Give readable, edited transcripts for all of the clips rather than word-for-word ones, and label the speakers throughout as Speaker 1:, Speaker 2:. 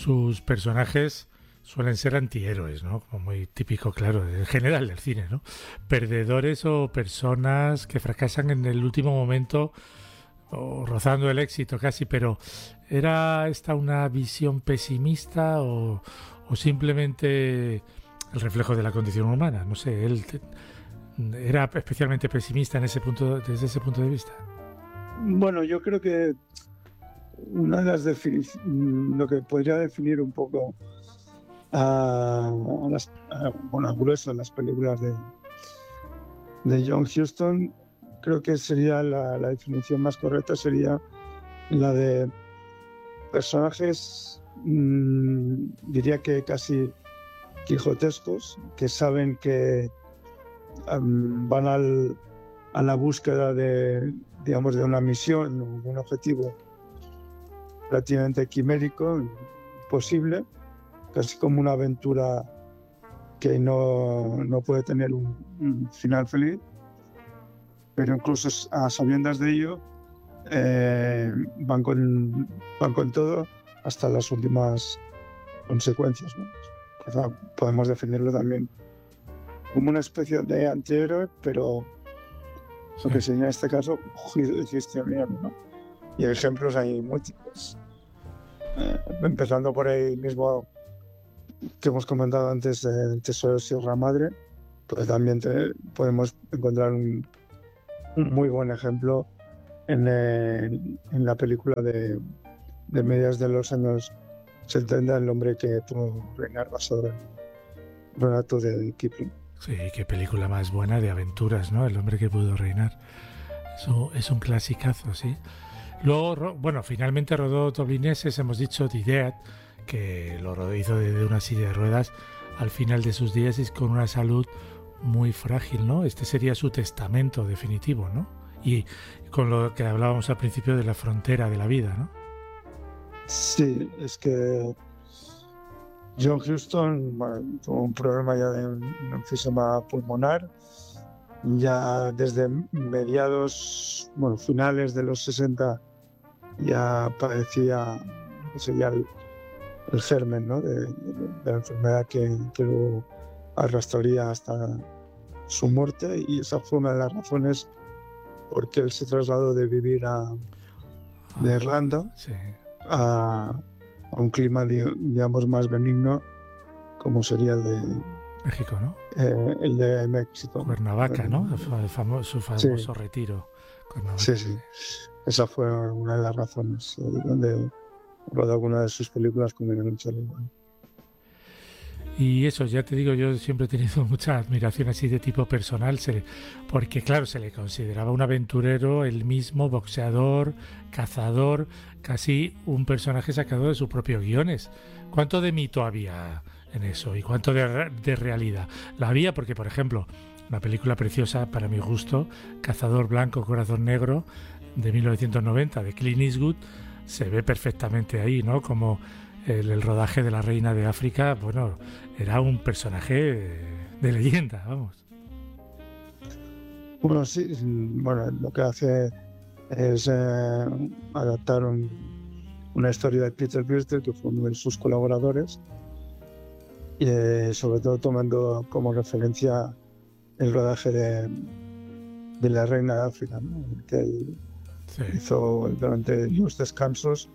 Speaker 1: sus personajes suelen ser antihéroes, ¿no? Como muy típico, claro, en general del cine, ¿no? Perdedores o personas que fracasan en el último momento o rozando el éxito casi, pero ¿era esta una visión pesimista o simplemente el reflejo de la condición humana? No sé, era especialmente pesimista en ese punto, desde ese punto de vista.
Speaker 2: Bueno, yo creo que una de las lo que podría definir un poco bueno, al grueso de las películas de John Huston, creo que sería la definición más correcta, sería la de personajes, diría que casi quijotescos, que saben que van a la búsqueda de, digamos, de una misión o un objetivo relativamente quimérico, posible, casi como una aventura que no puede tener un final feliz, pero incluso a sabiendas de ello, van con todo hasta las últimas consecuencias, ¿no? O sea, podemos definirlo también como una especie de antihéroe, pero lo que sería en este caso cristianismo, ¿no? Y ejemplos hay múltiples. Empezando por ahí mismo que hemos comentado antes del Tesoro de Sierra Madre, pues también podemos encontrar un muy buen ejemplo en la película de mediados de los años 70, El hombre que pudo reinar, basado en el relato de Kipling.
Speaker 1: Sí, qué película más buena de aventuras, ¿no? El hombre que pudo reinar. Eso es un clasicazo, sí. Luego, bueno, finalmente rodó Toblineses, hemos dicho, The Dead, que hizo de una silla de ruedas al final de sus días y con una salud muy frágil, ¿no? Este sería su testamento definitivo, ¿no? Y con lo que hablábamos al principio de la frontera de la vida, ¿no?
Speaker 2: Sí, es que John Huston, bueno, tuvo un problema ya de un enfisema pulmonar. Ya desde mediados, bueno, finales de los 60 ya padecía, sería el germen, ¿no? de la enfermedad que lo arrastraría hasta su muerte, y esa fue una de las razones por qué él se trasladó de vivir de Irlanda
Speaker 1: Sí.
Speaker 2: a un clima, digamos, más benigno, como sería
Speaker 1: México, ¿no?
Speaker 2: el de México.
Speaker 1: Cuernavaca, ¿no? Su famoso
Speaker 2: Sí.
Speaker 1: retiro. Cuernavaca.
Speaker 2: Sí, sí. Esa fue una de las razones donde rodó alguna de sus películas con Michael Sullivan.
Speaker 1: Y eso, ya te digo, yo siempre he tenido mucha admiración así de tipo personal, porque claro, se le consideraba un aventurero, el mismo, boxeador, cazador, casi un personaje sacado de sus propios guiones. ¿Cuánto de mito había en eso y cuánto de realidad? La había porque, por ejemplo, una película preciosa para mi gusto, Cazador Blanco, Corazón Negro, de 1990, de Clint Eastwood, se ve perfectamente ahí, ¿no? Como el rodaje de la Reina de África, bueno, era un personaje de leyenda, vamos.
Speaker 2: Bueno, sí, bueno, lo que hace es adaptar una historia de Peter Birster, que fue uno de sus colaboradores, y sobre todo tomando como referencia el rodaje de la Reina de África, ¿no? Que él hizo durante los descansos.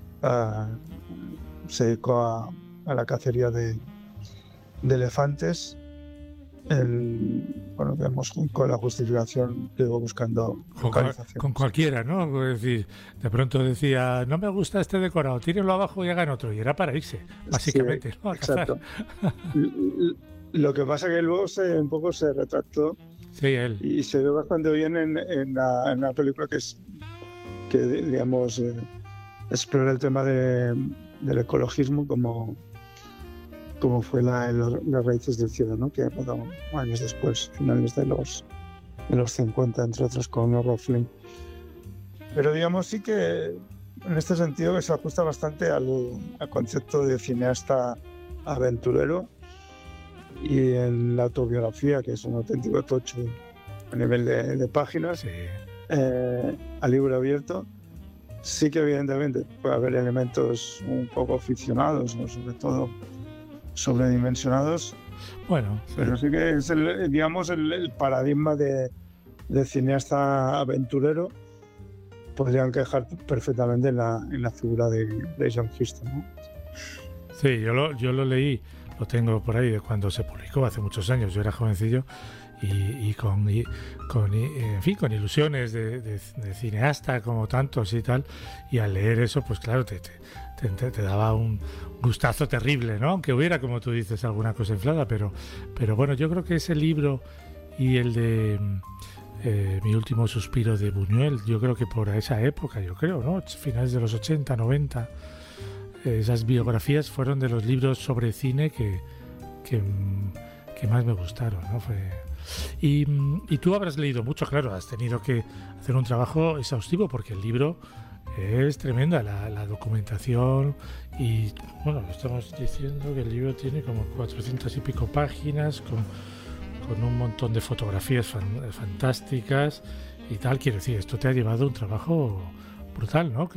Speaker 2: Se dedicó a la cacería de elefantes, bueno, digamos, con la justificación que iba buscando localización.
Speaker 1: Con cualquiera, ¿no? Es decir, de pronto decía, no me gusta este decorado, tírenlo abajo y hagan otro. Y era para irse, básicamente,
Speaker 2: Sí,
Speaker 1: ¿no? A
Speaker 2: exacto.
Speaker 1: cazar.
Speaker 2: Lo que pasa es que luego un poco se retractó.
Speaker 1: Sí, él.
Speaker 2: Y se ve bastante bien en la película, que digamos, explora el tema del ecologismo, como fue las raíces del cielo, ¿no? Que rodó años después, finales de los 50, entre otros, con Errol Flynn. Pero digamos, sí que en este sentido que se ajusta bastante al concepto de cineasta aventurero, y en la autobiografía, que es un auténtico tocho a nivel de páginas,
Speaker 1: Sí.
Speaker 2: a libro abierto, sí que evidentemente puede haber elementos un poco ficcionados, o sobre todo sobredimensionados,
Speaker 1: Bueno,
Speaker 2: pero sí que es digamos, el paradigma de cineasta aventurero. Podrían quejar perfectamente en la figura de John Huston, ¿no?
Speaker 1: sí, yo lo leí, lo tengo por ahí de cuando se publicó hace muchos años. Yo era jovencillo en fin, con ilusiones de cineasta como tantos y tal. Y al leer eso, pues claro, te daba un gustazo terrible, ¿no? Aunque hubiera, como tú dices, alguna cosa inflada, pero bueno, yo creo que ese libro y el de Mi último suspiro de Buñuel, yo creo que por esa época, yo creo, ¿no? Finales de los 80, 90, esas biografías fueron de los libros sobre cine que, que más me gustaron, ¿no? Y tú habrás leído mucho, claro, has tenido que hacer un trabajo exhaustivo porque el libro es tremenda, la documentación. Y bueno, estamos diciendo que el libro tiene como 400 y pico páginas con un montón de fotografías fantásticas y tal. Quiero decir, esto te ha llevado un trabajo brutal, ¿no?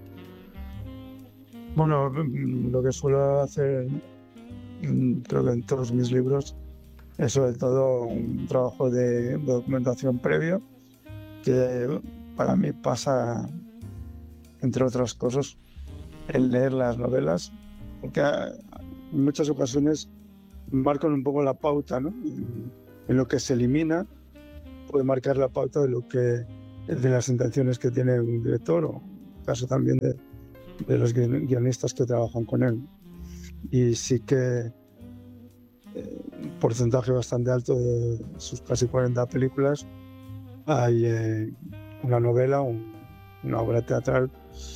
Speaker 2: Bueno, lo que suelo hacer, creo que en todos mis libros, es sobre todo un trabajo de documentación previo, que para mí pasa, entre otras cosas, el leer las novelas, porque en muchas ocasiones marcan un poco la pauta, ¿no? En lo que se elimina puede marcar la pauta de las intenciones que tiene un director, o en caso también de los guionistas que trabajan con él. Y sí que un porcentaje bastante alto de sus casi 40 películas hay una novela, una obra teatral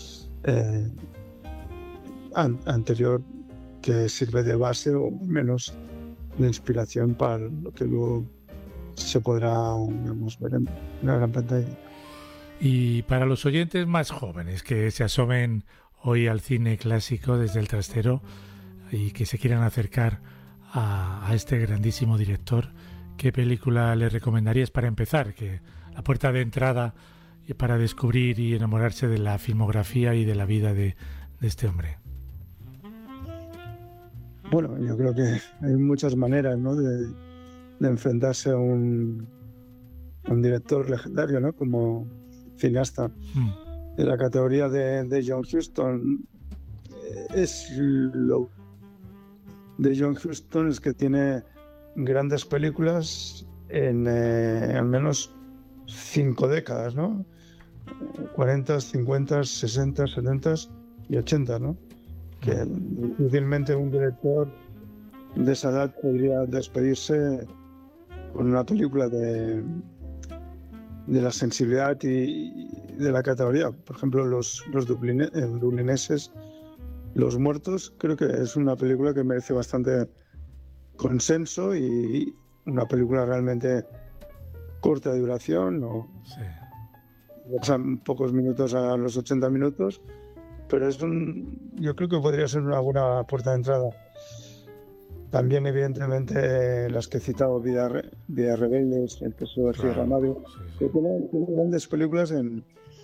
Speaker 2: anterior que sirve de base o menos de inspiración para lo que luego se podrá, digamos, ver en la gran pantalla.
Speaker 1: Y para los oyentes más jóvenes que se asomen hoy al cine clásico desde el trastero y que se quieran acercar a este grandísimo director, ¿qué película le recomendarías para empezar? Que la puerta de entrada para descubrir y enamorarse de la filmografía y de la vida de este hombre.
Speaker 2: Bueno, yo creo que hay muchas maneras, ¿no?, de enfrentarse a un director legendario, ¿no?, como cineasta. En la categoría de John Huston, lo de John Huston es que tiene grandes películas en al menos 5 décadas, ¿no? 40, 50, 60, 70 y 80, ¿no? Que difícilmente un director de esa edad podría despedirse con una película de la sensibilidad y de la categoría. Por ejemplo, los dublineses, Los Muertos, creo que es una película que merece bastante consenso y una película realmente corta de duración,
Speaker 1: sí.
Speaker 2: Pasan pocos minutos a los 80 minutos, pero yo creo que podría ser una buena puerta de entrada. También, evidentemente, las que he citado, Vidas Rebeldes, El Tesoro de Sierra Madre, que tienen grandes películas en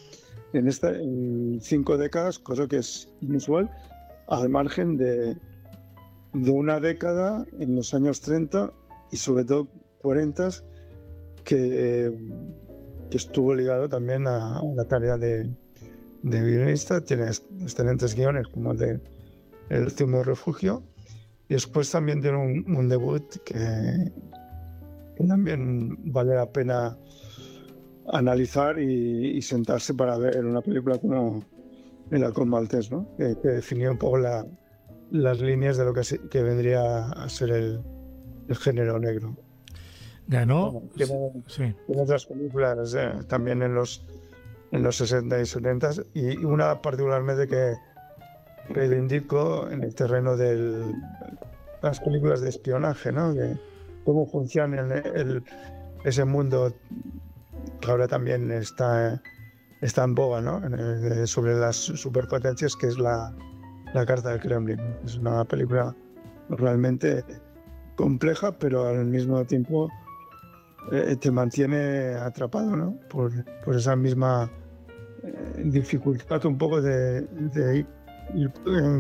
Speaker 2: 5 décadas, cosa que es inusual, al margen de una década en los años 30 y sobre todo 40, que estuvo ligado también a la tarea de guionista. Tiene excelentes guiones como el de El último refugio, y después también tiene un debut que también vale la pena analizar y sentarse para ver una película como El halcón maltés, ¿no?, que definió un poco las líneas de lo que vendría a ser el género negro.
Speaker 1: Ganó.
Speaker 2: Bueno, tiene otras películas también en los 60 y 70, y una particularmente que reivindico en el terreno de las películas de espionaje, ¿no?, que cómo funciona ese mundo que ahora también está en boga, ¿no?, sobre las superpotencias, que es la Carta del Kremlin. Es una película realmente compleja, pero al mismo tiempo te mantiene atrapado, ¿no?, por esa misma dificultad un poco de ir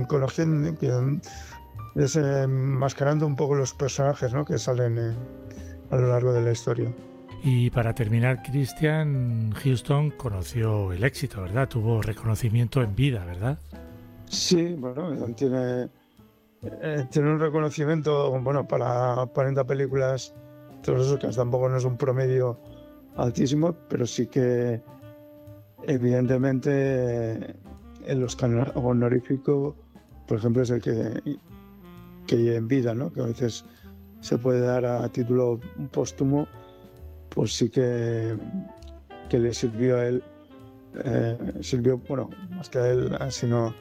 Speaker 2: desenmascarando un poco los personajes, ¿no?, que salen a lo largo de la historia.
Speaker 1: Y para terminar, Christian Huston conoció el éxito, ¿verdad? Tuvo reconocimiento en vida, ¿verdad?
Speaker 2: Sí, bueno, tiene un reconocimiento, bueno, para 40 películas, todos esos que tampoco no es un promedio altísimo, pero sí que evidentemente el Oscar honorífico, por ejemplo, es el que en vida, ¿no?, que a veces se puede dar a título póstumo, pues sí que le sirvió a él, bueno, más que a él, sino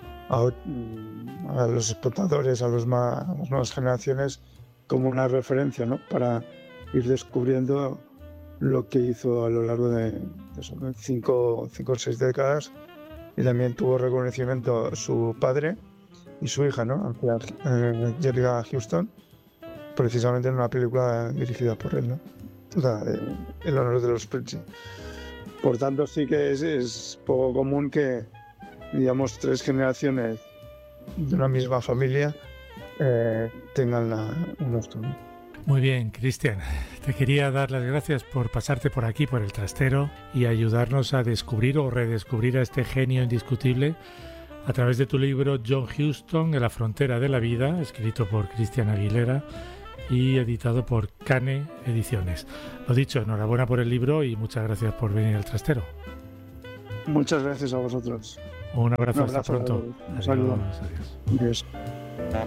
Speaker 2: a los espectadores, a las nuevas generaciones, como una referencia, ¿no?, para ir descubriendo lo que hizo a lo largo de 5 o 6 décadas. Y también tuvo reconocimiento su padre y su hija, ¿no?, Jerry Huston, precisamente en una película dirigida por él, ¿no?, El honor de los Princes. Por tanto, sí que es poco común que, digamos, 3 generaciones de una misma familia tengan un Oscar.
Speaker 1: Muy bien, Christian. Te quería dar las gracias por pasarte por aquí, por el trastero, y ayudarnos a descubrir o redescubrir a este genio indiscutible a través de tu libro John Huston, en la frontera de la vida, escrito por Christian Aguilera y editado por Cane Ediciones. Lo dicho, enhorabuena por el libro y muchas gracias por venir al trastero.
Speaker 2: Muchas gracias a vosotros.
Speaker 1: Un abrazo, hasta pronto.
Speaker 2: Un saludo.
Speaker 1: Adiós.
Speaker 2: Adiós.